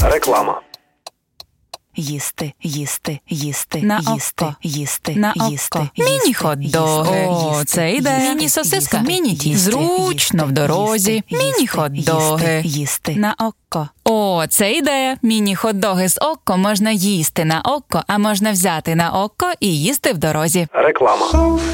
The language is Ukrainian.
Реклама. Їсти, їсти, їсти, На їсти, око. їсти, На їсти, око. їсти, Міні-хот-доги. їсти, О, це ідея. їсти, Міні-сосиска. їсти, Міні-тісто. їсти, Зручно в дорозі. їсти, Міні-хот-доги. їсти. На око. О, це ідея. Міні-хот-доги з око можна їсти на око, а можна взяти на око і їсти в дорозі. Реклама.